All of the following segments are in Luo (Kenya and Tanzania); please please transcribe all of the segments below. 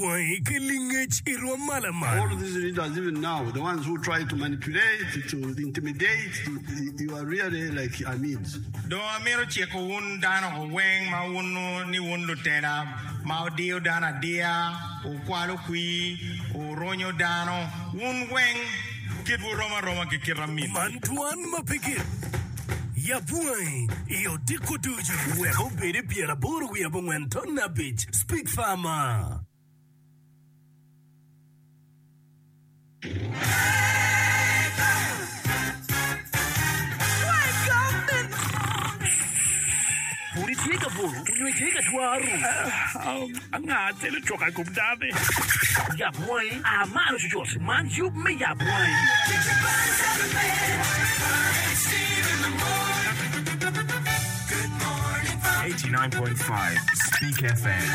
boy, kilingage Irwamalama. All of these leaders, even now, the ones who try to manipulate, to intimidate, you are really like Amids. Do amiro cheko un dano weng ma unu ni undu tena ma dio dana dia o kwalo kui o ronyo dano un weng kidu Roma ke kiramin. Mantuan mapikit. Ya boy, iyo diko tuju. Weko bere piera buru ya bongwenton na bitch. Speak farmer. Puri tiga buru, unwe tiga tuaru. Angate le choka kumdame. Ya boy, amaro shujos, man you me ya boy. 89.5 Speak FM.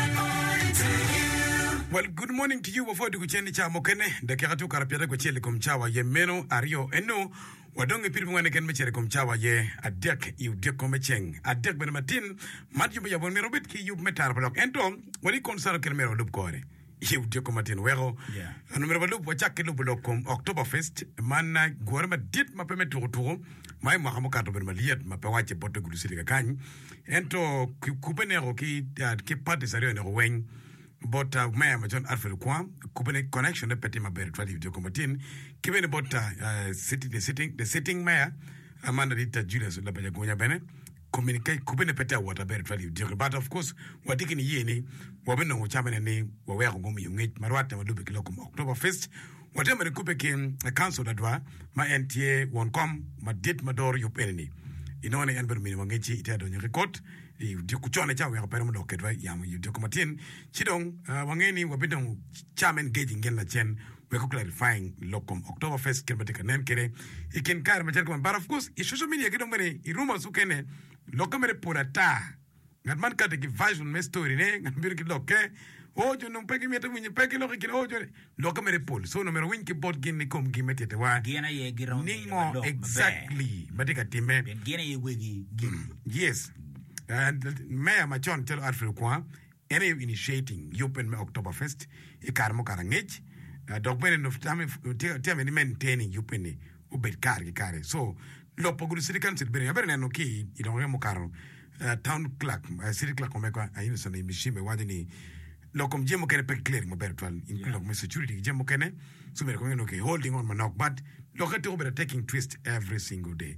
Well, good morning to you. Before the kucheni cha mokene, the karatu karapia ko chele komchawa ye meno ario eno wadonge piri mwane ken mechere komchawa ye adek yu dek komecheng adek ben matin madju ya bon merobit ki yu metar blok ento wali konsaro ken mero lup kore yu dek komatin wego anu mero lup wachak lup blok kom Oktoberfest manna gorma dit ma peme turu mai ma kamo kato ben maliet ma pewache boto gulusili kany ento kupenero ki party sario ne wen but Mayor John Alfred Kwam, Kupene connection, the petty maber 12 to combatin, given about the sitting mayor, Amanda Rita Julius Labajagoya Bene, communicate Kupene Peta water bear 12. But of course, what taking yeni, Wabeno, Chaman name, where Gomi, Marwata, Lubik Oktoberfest, whatever the Kupekin, a council that were, my NTA won't come, my did Mador, your penny. In only Ember Minimangachi, it had on your record. You kuchona cha wa pera mo ketwa yamu you dokumatin chidong wangeni wabidong chairman gauging gen la chen we ko clarifying lokom Oktoberfest ken batika nem kere iken kar ma chen but of course I social media kidong mene I rumors ukene lokomere purata ngatman ka de version me story ne ngambir ki lokke ojo no peki meta winyi peki lokki ki ojo lokomere pol so no mero win ki bot gen ni kom gi metete wa gena ye giron ningo exactly batika time gena ye wegi yes. And Mayor Machon tell Alfred Kwa, any initiating Open Oktoberfest, Ikarmo Karangage, Dogben of time maintaining Upeni, Ubet Kari. So, Lopogu City Council, Berenanoki, Idoremokaro, Town Clerk, City Clerk Omeka, I use the Mishime Wadini, Locum Jemokene Pek clearing Bertwal, including my security, Jemokene, so we're okay, holding on Manok, but Locato taking twist every single day.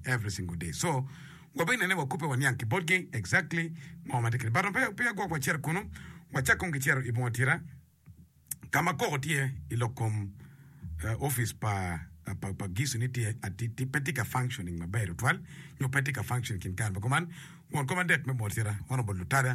So, wabene ne wakupe wanyanki board game exactly mama tekele baron pia kwa cher kuno wachako ngichero ibotira kama ko tie ilokom office pa gisu nitie atiti petika functioning maberu twal no petika function kin kan bakoman won commandant me botira honorable lutara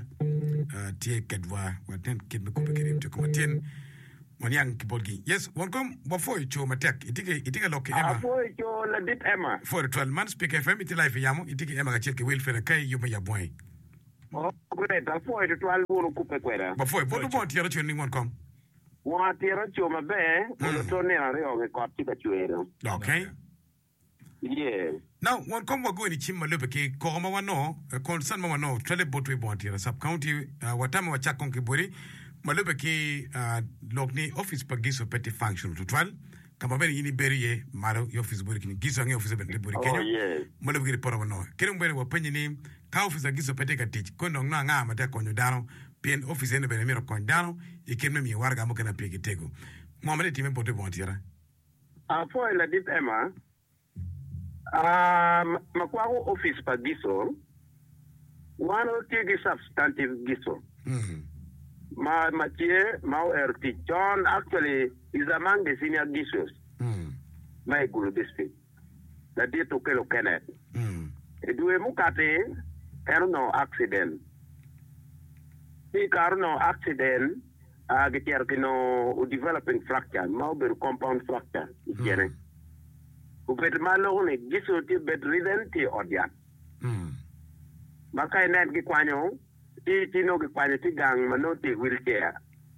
tie kedwa waten kid me kupe kere to komatin Monyang Kibolgi. Yes, welcome. Before you show Matek, itika loke Emma. Before you show la dit Emma. For the 12 months, Speak FM, iti life yamu, itika Emma kacheke welfare kai yume ya boy. Oh, great. Before you 12 wuru kupe kwera. Before you, bodo bon tiyara chweni one come. Wa tiyara choma be, wulu tone na reo ke kwa tika chwero. Okay. Yeah. Now, one come wa go ni chimma lope ke koroma wano, concern ma wano, trele boto i bon tiyara sub county, watama wa chakon kiburi, malobe ki lokni office pa giso peti function tutwal kama bene yini beriye maro yo office buri kini giso ngi office bene buri Kenya malobe ki poro no kene mbere wa penye ni ka office giso peti ka teach kono nga nga mata konyo dano pien office ene bene miro konyo dano ikenme mi warga mo kana pie kitego mwamale time bote bontira for la dit Emma makwako office pa giso wano tigi substantive giso Mathieu Mauerti John actually is among the senior gissos. My guru district. The day to Kelo Kenneth. Do a mukate, no accident. See, no accident, get your developing fracture, Mauber compound fracture. Ubet malone, gisso ti bedridden ti odiat. Makai net gikwanyo. Tino quality gang manoti wheelchair.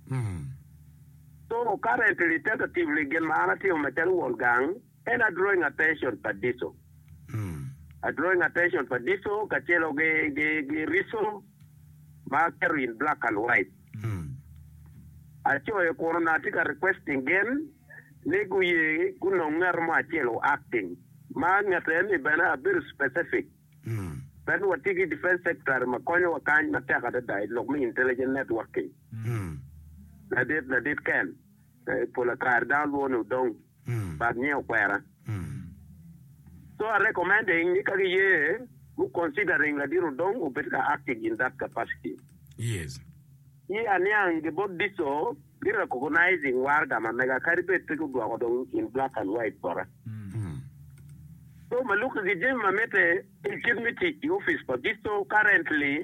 So currently tentatively get manati on metal gang and are drawing attention for this. Drawing attention for this kachelo ge riso marker in black and white. acho e corona tika requesting again nego ye kuno ngar ma chelo acting ma ngate ni bana bir specific ben watigi defense sector ma konyo wakan na taka da dialogue mi intelligent networking na dit kan pola kar down wonu dong bad nyeo kwera so I recommending ni kagi ye who considering la diru dong u betka acting in that capacity. Yes. Ye anyang the board diso be recognizing warga ma mega karibe tiku gwa dong in black and white para. So maluk the gym ma mete in office for diso currently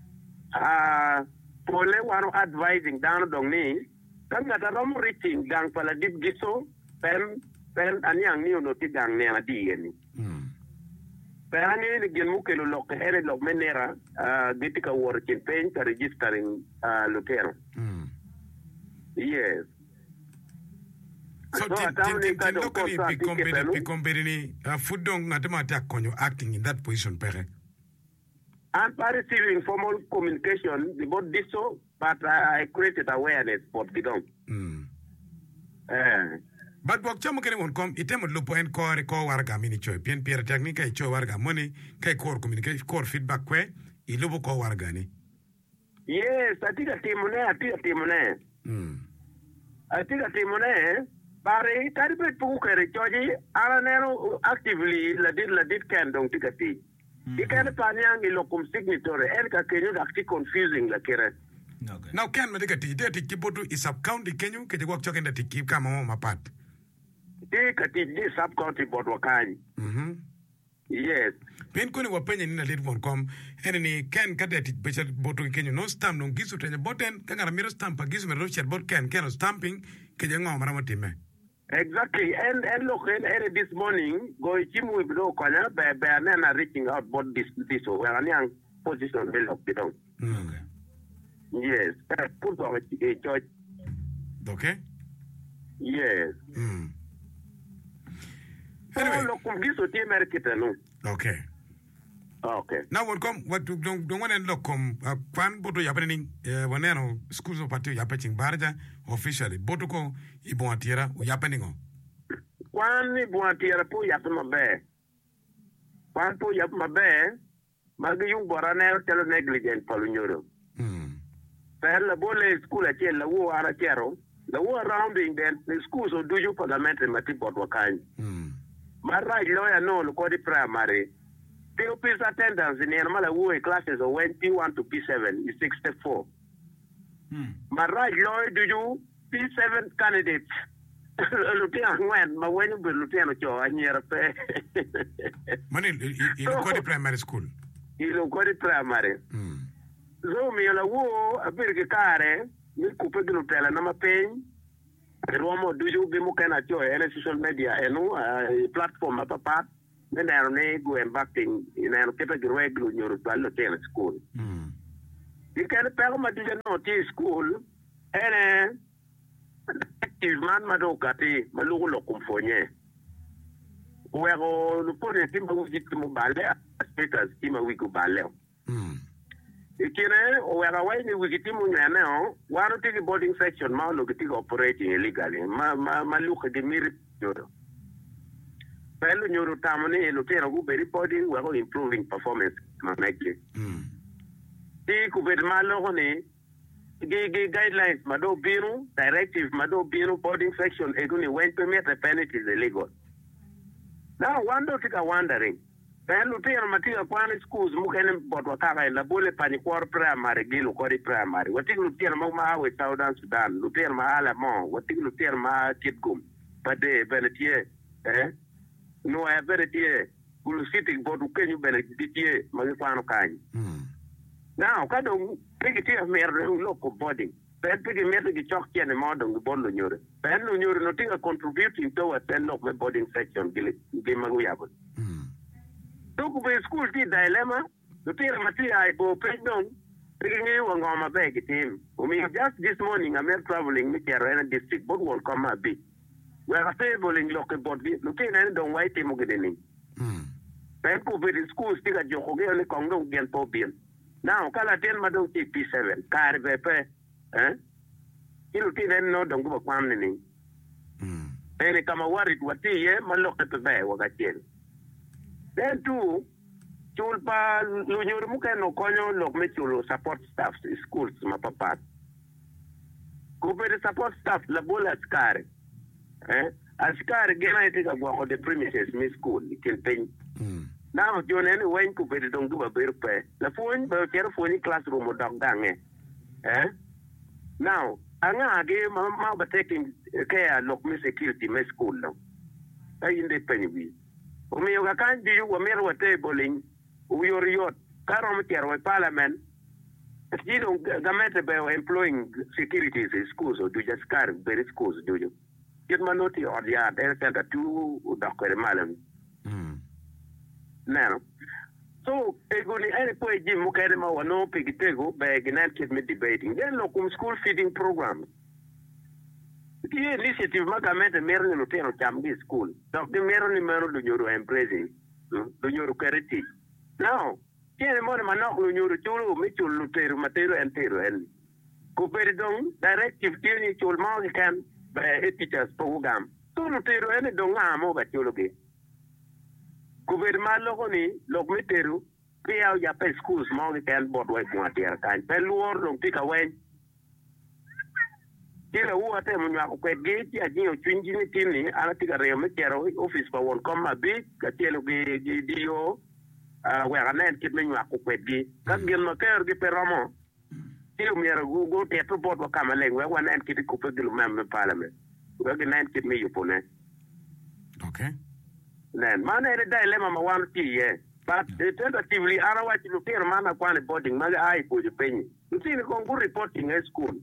pole wano advising down dong ni kanga da rom reaching gang pala dip diso pen anyang ni no ti gang ne adi ni. Perani ni gen mukelo lok ere lok menera getika work campaign ka registering Lutero. Yes. So Pikombeni food dong natemata konyo acting in that position pere. I'm receiving formal communication about this so but I created awareness for Bidong. But bok chamo kene won kom itemo lupo en ko warga mini choy pien pierre technique choy warga money kai core communication core feedback kwe I lupo ko warga ni. Yes, atika timone. Atika timone bare karibe pukere choji aranero actively la dit kan dong tikati. Ikane panyang ilokum signatory en ka kenyu akti confusing la kere. Okay. Now can medicati de tikibotu is sub county kenyu ke work choken that tikip kama mapat. Kati di sub county board wakani. Yes. Pen kone wapenye nina lead one com eneni ken kadeti becha botu kenyu no stamp no gisu tenye boten kangara miro stamp gisu mero chat bot ken stamping ke jenga mara matime. Exactly. And look and this morning go chimu ibdo kanya be anana reaching out both this we are young position will up down. Okay. Yes. Put on a church. Okay. Yes. Anyway, okay. Okay. Now what come what don't want to look kwan boto yapeni waneno schools of party yapaching barja officially boto ko ibuatira yapeni ngo. Kwan ibuatira po yapma be. Kwan po yapma be magi yung borane telo negligent palunyoro. Per la bole school a la wo ara chero la wo surrounding the schools of duju parliamentary matibot wakany. My right lawyer no look the primary. POP's attendance in the Mala classes of when P1 to P7 is 64. My right lawyer do you P7 candidates. Lieutenant when my when you be Lieutenant Joe and you're a pay. Money you look the primary school. You look the primary. So me la wo a big care, you could put the Lieutenant number pain. Romo do you be mukana joy and social media and platform at a part then I go and backing in a category in your school. You can tell my notice school and active man madokati malulo kumfonye. We are all put a timber with mobile speakers team a week of ballet. Ikine we are waiting with Timu now. One of the boarding section, ma look operating illegally. Ma look at the mirror. Pelu nyoro tamone Lieutenant go be reporting we are improving performance magically. Ti kubet malone guidelines mado biru directive mado biru boarding section eguni when permit the penalty is illegal. Now one do take a wondering. Then Lieutenant Matia Kwan schools mukene botwakaka la bole panikwar primary gilu kori primary. Watik Lieutenant Mama with Southern Sudan, Lieutenant Mahala Mon, watik Lieutenant Ma Kitgum, Pade Benetie, no I Benetie, Gulu sitting board Kenu Benetie, Magikwano Kany. Now, Kadong, take it here, mere local body. Then pick a message chalk and a modern bond on your. Then you're not contributing towards the of the boarding section, Gimaguyabu. Took away school dilemma, the Pierre Matia I go pregnant, taking on my bag at him. Just this morning, I'm traveling, Mr. District, but won't come a bit. We are stable in local body, Lieutenant don't wait him again. Then put the school still at your Hogan Congo again for being. Now, Calatin Madon P7, Car Vepe, Kilo tine no dongo ba kwam ni. Ene kama warit watiye malok te be wakachel. Then two, chulpa lunyuru muka no konyo lok me chulo support staff schools mapapat. Kupere support staff la bola askari. Askari gena itika kwa the premises mi school ikin now John anyway kupere dongo ba berpe. La phone ba kero phone classroom o dog dange. Now anga age ma ba taking care lok me security me school no. Ay inde penyi. Umiyoga kan di wa mer wa tabling uyoriot karom kero parliament. You know, government be employing securities in schools or do just car very schools do you? Get my note or the other that two doctor malam. Now, so egoni any point Jim Mukarema or no pigitego by United me debating. Then lokum school feeding program. The initiative Magamete Meron Lutero Chambi School. Dr. Meron Mero do you embracing? Do you carry? Now, tiene more manok lunyuru chulu michul lutero matero entero en. Kuperidong directive tiene chul mau kan by teachers program. Tu lutero en donga mo ba chuluki. Kuperma lokoni lok mitero pia ya pe schools mau kan board work mwatier kan. Peluor long tika wen. Kila huwa te mwenye kukwedgeti ya jinyo chunjini tini ala tika reo mekero office pa won koma big katielo dio weranen kit menyu akukwedgi kagel no ker gi peramo tilu miero go te to bot kama leng we wanen kit kupegil mem parliament we gen kit me yupone. Okay. Then man ere dilemma ma wan ti ye but tentatively ara wa ti lutero mana kwane boarding ma ai po je penyi ntini ko reporting at school.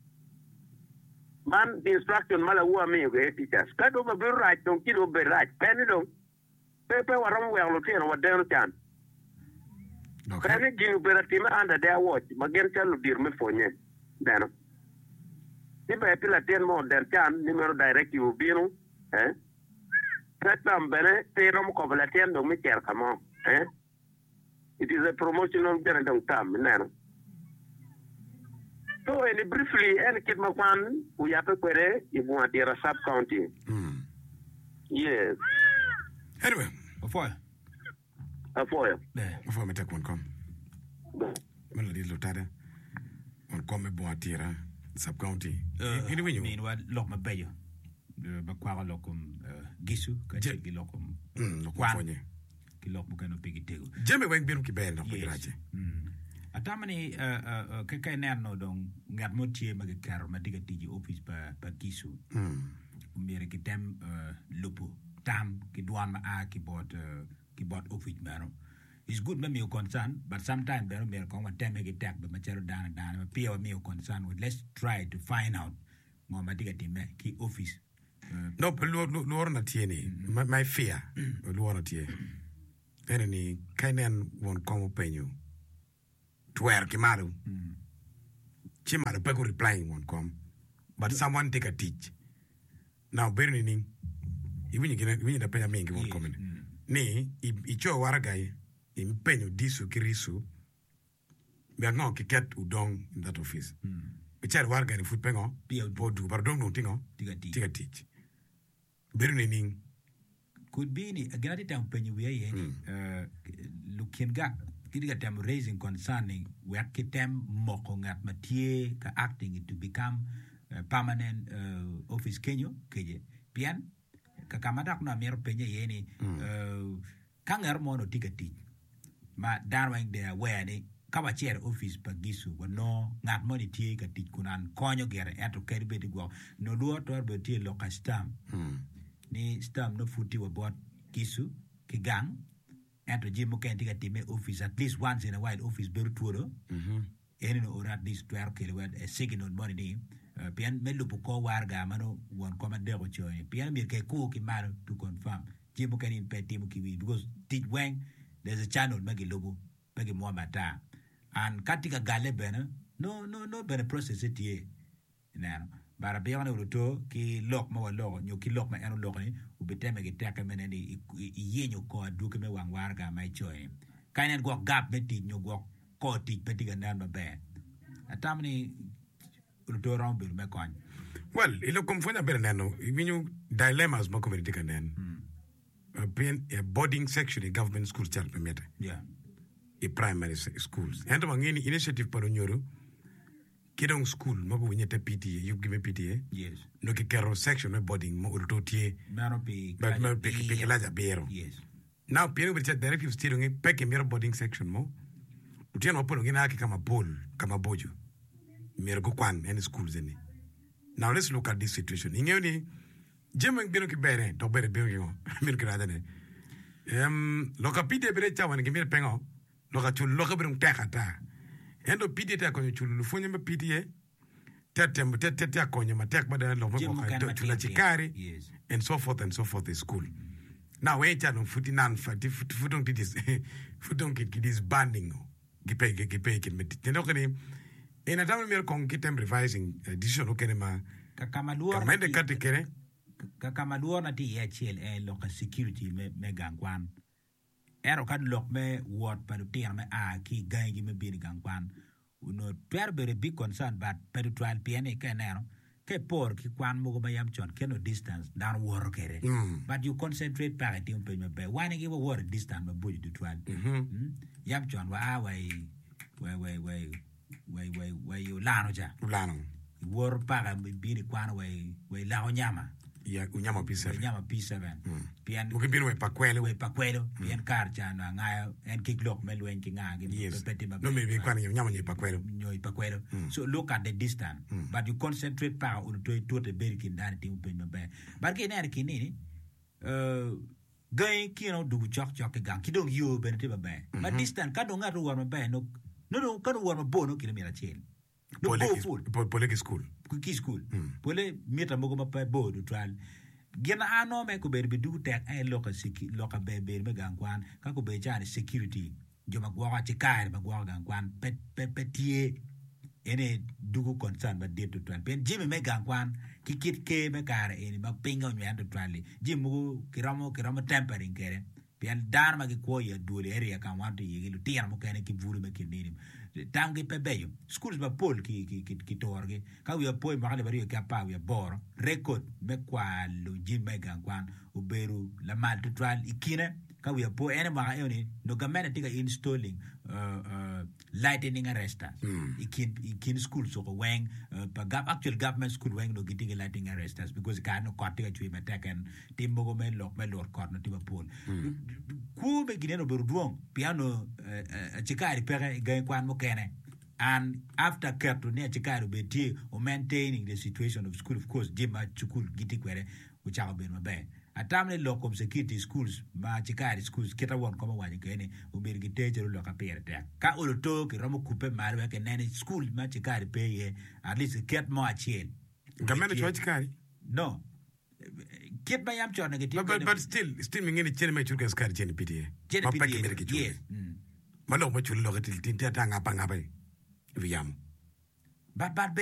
Man, the instruction mala huwa me go teachers. Kado ba be right don kido be right. Penny don. Pepe waram we lutero wa den chan. Okay. Penny ginu be tima under their watch. Magen chan lu dir me fonye. Dano. Ni ba pila ten mo den chan numero direct you binu. Tratam bene te rom ko bla ten do me ker kamo. It is a promotional general term nano. So, briefly, any kid Makwan, we have to query if we want to sub county. Yes. Anyway, Before me take one come. Melody Lutada. One come Boatira, sub county. Anyway, you mean what lock my bayo? The Baquara locum Gisu, Kajaki locum. Loquanya. Kilok Mukano Pigitego. Jemmy went Binuki Ben of Pirache. Atamani kaka nano dong ngat motie magakar madiga tiji office pa Gisu. Umere kitem lupu tam kidwan ma a keyboard office mero. It's good me your concern, but sometimes there may come a time make attack but material down appear me your concern with let's try to find out more madiga time key office. No, but Lord not my fear. Lord not here. Any kind won't come open you. To where Kimaru. Chimaru Pego replying won't come. But someone take a teach. Now, burning, even you get a penny won't come in. Nay, Icho Waragai, in Penyo Disu Kirisu, we are not kicket udong in that office. Which are Warga in foot pengo, Podu, but don't know tingo, take a teach. Burning could be a great time penny we looking gap. Kidiga them raising concerning where kitem mokong at Mathieu acting it to become permanent office Kenyo keje pian kakamadak na mer penye yeni kanger mono tikati ma darwang de wani kawa chair office pagisu no ngat money tie ka tit kunan konyo gere eto kerbe di go no do to be tie loka stam ni stam no futi wa bot gisu kigang and Jim Mukanti at office at least once in a while office Berturo, or at least 12 kilowatt a second on money. Pian Melupuko Warga Mano one commander with you. Pian Milke Cook in Maro to confirm Jim Mukanin pet Timuki because Tit Wang there's a channel Maggie Lobo, Maggie Moamata, and Katika Gale Banner. No, better process it here. Now, but a piano to ki lock more law, you ki lock my own lock, who be teming a tackman and yen call Duke Wang Warga, my joy. Kind of walk gap betting you walk court it betting and down my bed. A tamany to around Bill Macon. Well, ilo kumfanya bere neno, winyu dilemmas mo community kanen. A boarding section in government schools chal pemete. Yeah. I primary schools. Ento mangini initiative paro nyoro. Kidong school mo ko winyete PTA, you give me PTA. Yes. No ki kero section no boarding mo ulto tie. Mano pi. But no pe laja bero. Yes. Now piano with directive steering it peke mero boarding section mo. Utiano wapo ngina aki kama bol, kama bojo. Mero go kwan any schools any. Now let's look at this situation. Ingeni jemeng bino ki bere, to bere bino ki miro ki radane. Loka PTA bere chawan ki miro pengo. Loka chul loka bere mteka ta. Endo PTA ta konyo chulu lufunye ma PTA. Tete konyo ma tek bada lo mo chula chikari. Yes. And so forth the school. Now we chano futinan futong kidis futong kidis banding. Gipe kin met. Teno kani ina tamu miro kong kitem revising decision okene ma kamende kati kere. Kakamaluo na ti HL local security me gangwan. Ero kad lok me ward paru tiar me ki gangi me bin gangwan. Uno very big concern but paru trial piane kenero. Ke por ki kwan mo ba yam chon keno distance down war kere. But you concentrate parity on pe me be. Why give a war distance me boy do trial. Yam chon wa way you lano ja. Ulano. War para bin kwan way lao nyama. Ya unyama P7. Unyama P7. Pian Mukibino we pakwelo. Pian karcha na ngaya en kiglok melwen kinga. Yes. No me be kwani unyama nye pakwelo. So look at the distance. But you concentrate power on to the berikin dan ti upen me. But ke ner kinini gain kino du chok gang kidong you benete ba. But distance kadonga ruwa me no kanu war me bono kilometer chain. Poleki school. Ki school. Pole meta mogo ma pa bo do trial. Gena ano me ko be du tek ay local be me gangwan ka ko be jani security. Joma gwa chikar ba gwa gangwan petie ene dugu concern ba de to trial. Ben jimi me gangwan ki kit ke me kare ene ba pinga nyan do trial. Jimu kiramo tempering kere. Pian dar ma ki ko ya dole area kan wanto yigilu tiar mo kene ki vuru me kinini. Tangi pe beyo schools ba pol ki torge ka wi poi ma le bari ka pa wi bor record me kwa lo jime gangwan uberu la mal to trial ikine ka wi po ene ma ene no gamena tiga installing lightning arresters ikin school so weng actual government school weng no gitinga lightning arresters because ka no kwatiga chui metaken timbo me lor kor no tiba pol ku be gineno beru duong piano chikari pere gangwan mo kene. And after Kerto near Chicago be or maintaining the situation of school, of course, Jima Chukul Gitiquere, which I'll be in my bed. A timely local security schools, Ma Chicago schools, Kita one common one again, who be a lock up here. Ka ulu talk, Ramo Coupe, Marwak, and any school, Ma Chicago pay at least get more chill. Gamma Chicago? No. Get my am John negative. But still in the Chenme Chukas carry Jenny PTA. Yes. Malo much look at it in Tatanga Pangabe. Viam. But